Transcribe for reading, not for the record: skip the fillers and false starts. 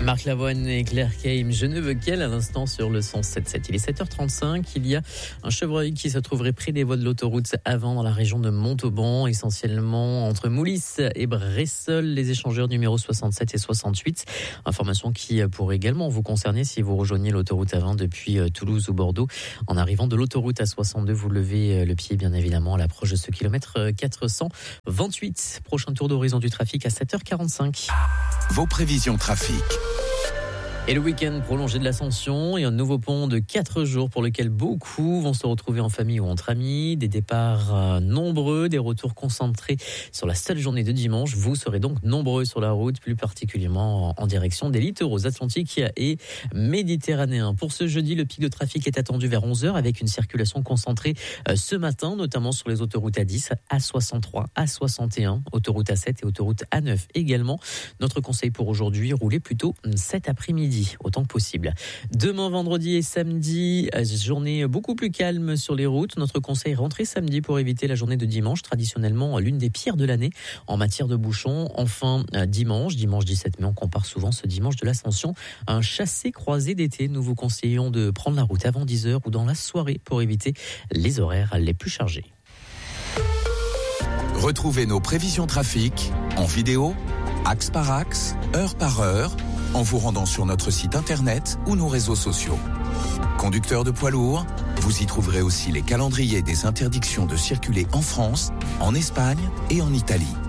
Marc Lavoine et Claire Keim, je ne veux qu'elle à l'instant sur le 107.7. Il est 7h35, il y a un chevreuil qui se trouverait près des voies de l'autoroute A20 dans la région de Montauban, essentiellement entre Moulis et Bressolles, les échangeurs numéros 67 et 68. Information qui pourrait également vous concerner si vous rejoignez l'autoroute A20 depuis Toulouse ou Bordeaux. En arrivant de l'autoroute A62, vous levez le pied bien évidemment à l'approche de ce kilomètre 428. Prochain tour d'horizon du trafic à 7h45. Vos prévisions trafic. Et le week-end prolongé de l'Ascension et un nouveau pont de 4 jours pour lequel beaucoup vont se retrouver en famille ou entre amis. Des départs nombreux, des retours concentrés sur la seule journée de dimanche. Vous serez donc nombreux sur la route, plus particulièrement en direction des littoraux atlantiques et méditerranéens. Pour ce jeudi, le pic de trafic est attendu vers 11h avec une circulation concentrée ce matin, notamment sur les autoroutes A10, A63, A61, autoroute A7 et autoroute A9 également. Notre conseil pour aujourd'hui, rouler plutôt cet après-midi autant que possible. Demain, vendredi et samedi, journée beaucoup plus calme sur les routes. Notre conseil, rentrer samedi pour éviter la journée de dimanche, traditionnellement l'une des pires de l'année en matière de bouchons. Enfin, dimanche 17 mai, on compare souvent ce dimanche de l'Ascension à un chassé-croisé d'été. Nous vous conseillons de prendre la route avant 10h ou dans la soirée pour éviter les horaires les plus chargés. Retrouvez nos prévisions trafic en vidéo, axe par axe, heure par heure, en vous rendant sur notre site internet ou nos réseaux sociaux. Conducteurs de poids lourds, vous y trouverez aussi les calendriers des interdictions de circuler en France, en Espagne et en Italie.